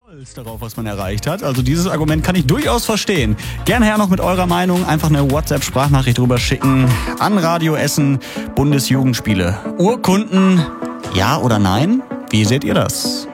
Darauf, was man erreicht hat. Also dieses Argument kann ich durchaus verstehen. Gerne her noch mit eurer Meinung. Einfach eine WhatsApp-Sprachnachricht rüber schicken an Radio Essen, Bundesjugendspiele. Urkunden, ja oder nein? Wie seht ihr das?